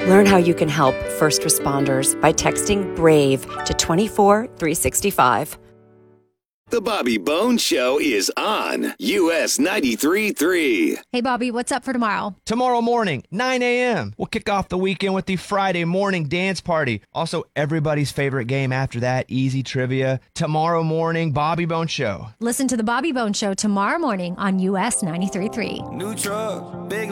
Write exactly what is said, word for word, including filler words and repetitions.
Learn how you can help first responders by texting BRAVE to two four three six five. The Bobby Bones Show is on U S ninety-three point three. Hey, Bobby, what's up for tomorrow? Tomorrow morning, nine a.m. We'll kick off the weekend with the Friday morning dance party. Also, everybody's favorite game after that, easy trivia. Tomorrow morning, Bobby Bones Show. Listen to The Bobby Bones Show tomorrow morning on U S ninety-three point three. New truck, big